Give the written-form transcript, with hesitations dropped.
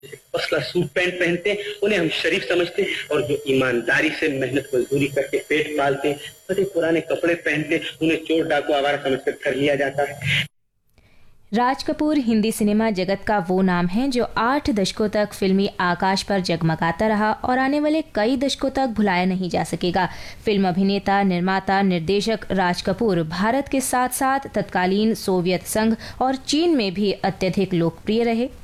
First class suit pant पहनते हैं, उन्हें हम शरीफ समझते हैं, और जो ईमानदारी से मेहनत मजदूरी करके पेट पालते, फटे पुराने कपड़े पहनते, उन्हें चोर डाकू आवारा समझकर कर लिया जाता है। राज कपूर हिंदी सिनेमा जगत का वो नाम है जो 8 दशकों तक फिल्मी आकाश पर जगमगाता रहा और आने वाले कई दशकों तक भुलाया नहीं जा सकेगा। फिल्म अभिनेता, निर्माता, निर्देशक राज कपूर भारत के साथ साथ तत्कालीन सोवियत संघ और चीन में भी अत्यधिक लोकप्रिय रहे।